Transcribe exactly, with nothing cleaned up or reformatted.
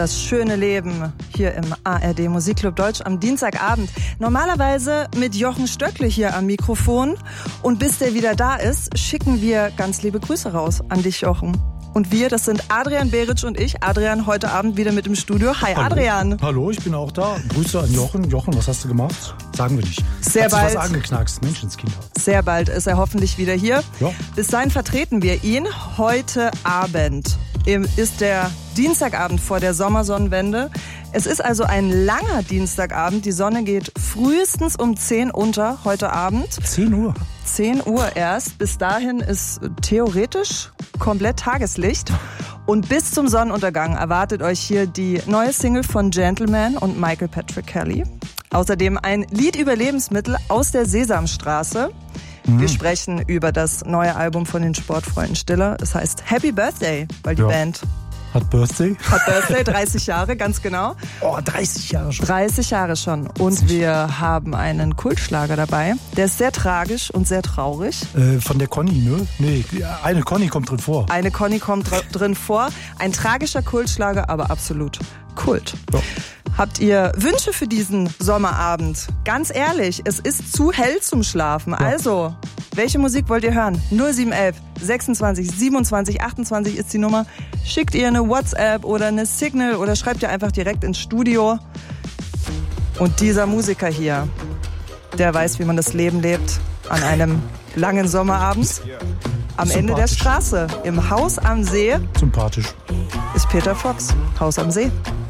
Das schöne Leben hier im A R D Musikclub Deutsch am Dienstagabend. Normalerweise mit Jochen Stöckle hier am Mikrofon. Und bis der wieder da ist, schicken wir ganz liebe Grüße raus an dich, Jochen. Und wir, das sind Adrian Beritsch und ich. Adrian heute Abend wieder mit im Studio. Hi, Hallo. Adrian. Hallo, ich bin auch da. Grüße an Jochen. Jochen, was hast du gemacht? Sagen wir nicht. Sehr Hat bald. sich was angeknackst, Menschenskinder. Sehr bald ist er hoffentlich wieder hier. Ja. Bis dahin vertreten wir ihn heute Abend. Ist der Dienstagabend vor der Sommersonnenwende. Es ist also ein langer Dienstagabend. Die Sonne geht frühestens um zehn unter heute Abend. zehn Uhr. zehn Uhr erst. Bis dahin ist theoretisch komplett Tageslicht. Und bis zum Sonnenuntergang erwartet euch hier die neue Single von Gentleman und Michael Patrick Kelly. Außerdem ein Lied über Lebensmittel aus der Sesamstraße. Wir sprechen über das neue Album von den Sportfreunden Stiller. Es heißt Happy Birthday, weil die Ja. Band Hat Birthday? hat Birthday, dreißig Jahre, ganz genau. Oh, dreißig Jahre schon. dreißig Jahre schon. Und wir haben einen Kultschlager dabei. Der ist sehr tragisch und sehr traurig. Äh, von der Conny, ne? Nee, eine Conny kommt drin vor. Eine Conny kommt dr- drin vor. Ein tragischer Kultschlager, aber absolut Kult. Ja. Habt ihr Wünsche für diesen Sommerabend? Ganz ehrlich, es ist zu hell zum Schlafen. Also, welche Musik wollt ihr hören? null sieben eins eins sechsundzwanzig siebenundzwanzig achtundzwanzig ist die Nummer. Schickt ihr eine WhatsApp oder eine Signal oder schreibt ihr einfach direkt ins Studio. Und dieser Musiker hier, der weiß, wie man das Leben lebt an einem langen Sommerabend. Am Ende der Sympathisch. Straße, im Haus am See, Sympathisch. ist Peter Fox. Haus am See.